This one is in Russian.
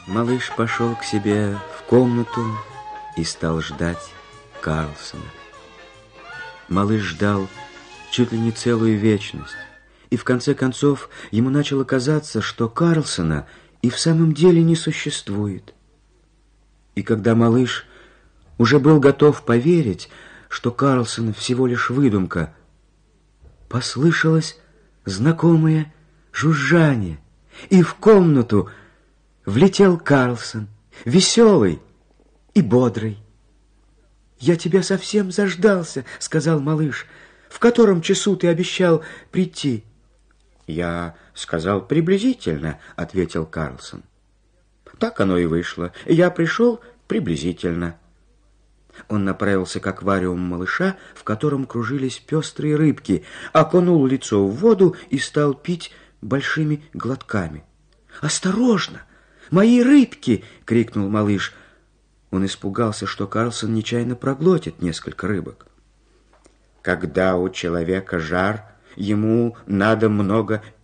Малыш пошел к себе в комнату и стал ждать Карлсона. Малыш ждал чуть ли не целую вечность, и в конце концов ему начало казаться, что Карлсона и в самом деле не существует. И когда малыш уже был готов поверить, что Карлсон всего лишь выдумка, послышалось знакомое жужжание, и в комнату влетел Карлсон, веселый и бодрый. «Я тебя совсем заждался», — сказал малыш. «В котором часу ты обещал прийти?» «Я сказал приблизительно», — ответил Карлсон. «Так оно и вышло. Я пришел приблизительно». Он направился к аквариуму малыша, в котором кружились пестрые рыбки, окунул лицо в воду и стал пить большими глотками. «Осторожно! Мои рыбки!» — крикнул малыш. Он испугался, что Карлсон нечаянно проглотит несколько рыбок. «Когда у человека жар, ему надо много